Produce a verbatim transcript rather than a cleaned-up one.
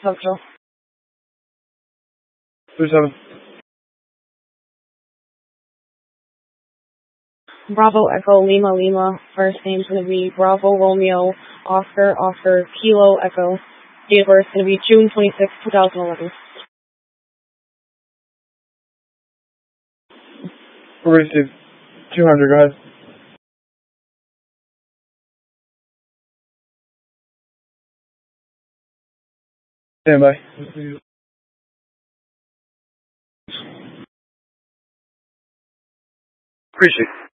Central. three seven. Bravo Echo Lima Lima. First name's going to be Bravo Romeo Oscar Oscar Kilo Echo. Date of birth is going to be June twenty-sixth, twenty eleven. Received. two hundred, go ahead. Stand by. Appreciate it.